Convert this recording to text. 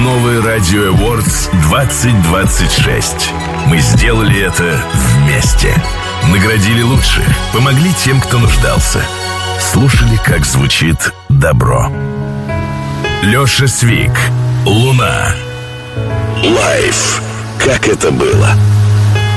Новый Радио Awards 2026. Мы сделали это вместе. Наградили лучших, помогли тем, кто нуждался. Слушали, как звучит добро. Леша Свик, «Луна». Лайф. Как это было?